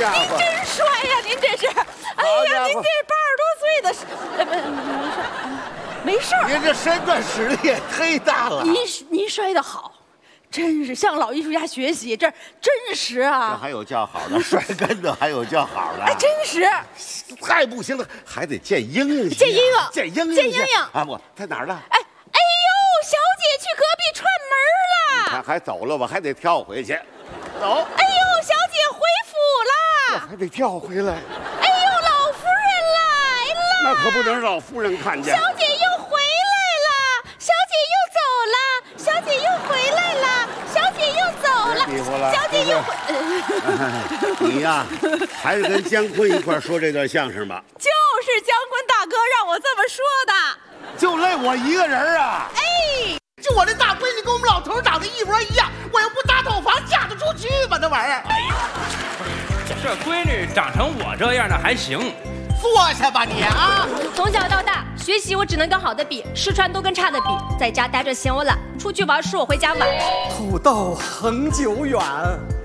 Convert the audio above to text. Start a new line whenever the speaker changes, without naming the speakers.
家伙，
您真帅呀！您这是，哎呀，您这80多岁的，没事儿。
您这身段使力也忒大了。
您摔得好，真是向老艺术家学习，这真实啊！
这还有叫好的，摔跟头还有叫好的，
哎，真实。
太不行了，还得见英英去，
见英英，
见英英，
见英英
啊！我在哪儿呢？
哎呦，小姐去隔壁串门了。
还走了，我还得跳回去。走。
哎呦，小姐回府了，
还得跳回来。
哎呦，老夫人来了，
那可不能让老夫人看见。
小姐又回来了，小姐又走了，小姐又回来了，小姐又走了，
别比划了，
小姐又回。
你呀，还是跟姜昆一块说这段相声吧。
就是姜昆大哥让我这么说的。
就累我一个人啊！
哎，
就我这大闺女跟我们老头长得一模一样，我又不搭套房，嫁得出去吗？那玩意儿。
哎呀，这闺女长成我这样的还行。
坐下吧你啊！
从小到大学习我只能跟好的比，吃穿都跟差的比，在家待着嫌我懒，出去玩说我回家晚。
土豆恒久远。